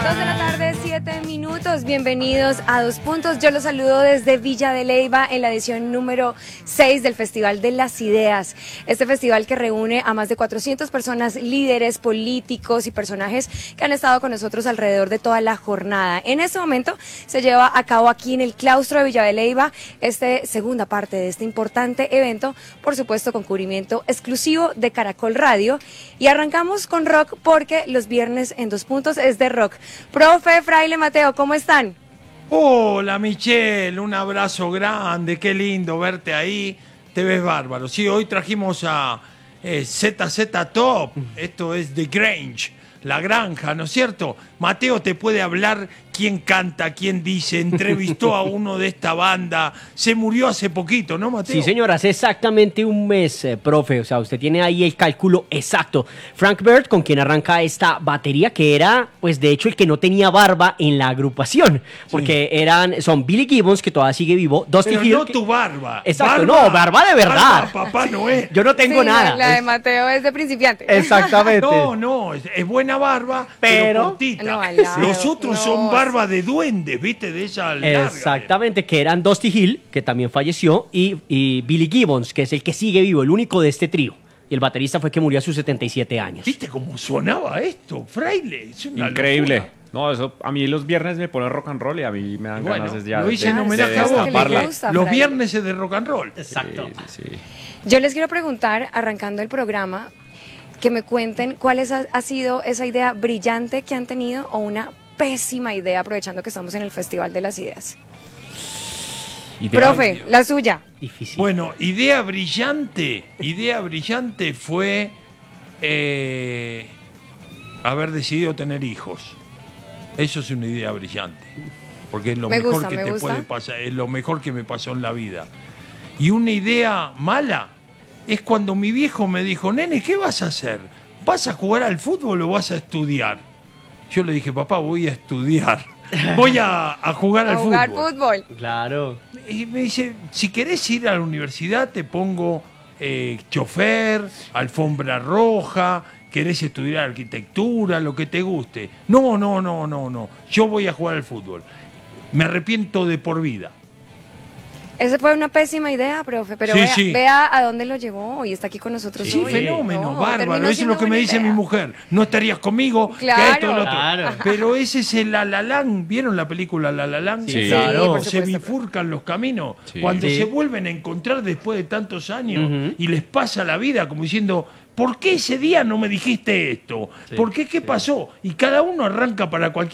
2 de la tarde, 7 minutos. Bienvenidos a Dos Puntos. Yo los saludo desde Villa de Leyva en la edición número 6 del Festival de las Ideas. Este festival que reúne a más de 400 personas, líderes, políticos y personajes que han estado con nosotros alrededor de toda la jornada. En este momento se lleva a cabo aquí en el claustro de Villa de Leyva segunda parte de este importante evento, por supuesto con cubrimiento exclusivo de Caracol Radio. Y arrancamos con rock porque los viernes en Dos Puntos es de rock. Profe, Fraile, Mateo, ¿cómo están? Hola Michelle, un abrazo grande, qué lindo verte ahí, te ves bárbaro. Sí, hoy trajimos a ZZ Top, esto es The Grange, La Granja, ¿no es cierto? Mateo te puede hablar quién canta, quién dice, entrevistó a uno de esta banda, se murió hace poquito, ¿no, Mateo? Sí, señor, hace exactamente un mes, profe, o sea, usted tiene ahí el cálculo exacto. Frank Bird, con quien arranca esta batería, que era, pues, de hecho, el que no tenía barba en la agrupación, porque son Billy Gibbons, que todavía sigue vivo, Dusty Hill... no tu barba. Exacto, no, barba de verdad. Barba, Papá Noel. Yo no tengo nada. La de Mateo es de principiante. Exactamente. No, es buena barba, pero cortita. No, los otros son barba de duendes, ¿viste? De esa larga. Exactamente, que eran Dusty Hill, que también falleció, y Billy Gibbons, que es el que sigue vivo, el único de este trío. Y el baterista fue que murió a sus 77 años. ¿Viste cómo sonaba esto, Fraile? Es una increíble. locura. No, eso a mí los viernes me ponen rock and roll y a mí me dan ganas ya lo hice en de homenaje a vos. destaparla. Los viernes es de rock and roll. Exacto. Sí. Yo les quiero preguntar, arrancando el programa, que me cuenten cuál ha sido esa idea brillante que han tenido o una pésima idea, aprovechando que estamos en el Festival de las Ideas. Profe, la suya. Difícil. Bueno, idea brillante fue haber decidido tener hijos. Eso es una idea brillante, porque es lo mejor que te puede pasar, es lo mejor que me pasó en la vida. Y una idea mala es cuando mi viejo me dijo: nene, ¿qué vas a hacer? ¿Vas a jugar al fútbol o vas a estudiar? Yo le dije: papá, voy a estudiar, voy a jugar al jugar fútbol. fútbol. Claro. Y me dice: si querés ir a la universidad te pongo chofer, alfombra roja, querés estudiar arquitectura, lo que te guste. No, yo voy a jugar al fútbol. Me arrepiento de por vida. Esa fue una pésima idea, profe, pero vea a dónde lo llevó y está aquí con nosotros Sí, hoy. fenómeno, bárbaro. Eso es lo que me dice mi mujer. No estarías conmigo, claro, que esto, lo otro. Claro. Pero ese es el La La Land. ¿Vieron la película La La Land? Sí, claro. Se bifurcan los caminos. Sí. Cuando Sí. se vuelven a encontrar después de tantos años y les pasa la vida como diciendo: ¿por qué ese día no me dijiste esto? ¿Por qué? ¿Qué pasó? Y cada uno arranca para cualquier